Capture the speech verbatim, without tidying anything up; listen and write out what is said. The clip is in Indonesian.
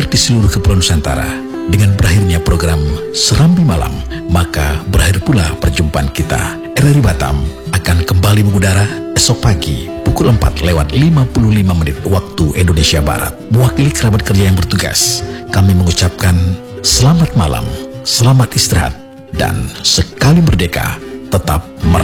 tersebar di seluruh Kepulauan Nusantara. Dengan berakhirnya program Serambi Malam, maka berakhir pula perjumpaan kita. R R I Batam akan kembali mengudara esok pagi pukul empat lewat lima puluh lima menit waktu Indonesia Barat. Mewakili kerabat kerja yang bertugas, kami mengucapkan selamat malam, selamat istirahat, dan sekali merdeka, tetap merdeka.